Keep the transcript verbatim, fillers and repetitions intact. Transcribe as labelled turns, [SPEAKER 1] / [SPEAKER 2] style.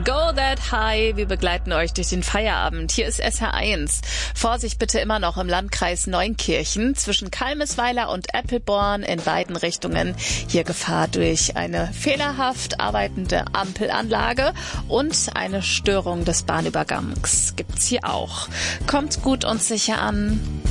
[SPEAKER 1] Go That High, wir begleiten euch durch den Feierabend. Hier ist S R eins. Vorsicht bitte immer noch im Landkreis Neunkirchen zwischen Kalmesweiler und Eppelborn in beiden Richtungen. Hier Gefahr durch eine fehlerhaft arbeitende Ampelanlage und eine Störung des Bahnübergangs gibt's hier auch. Kommt gut und sicher an.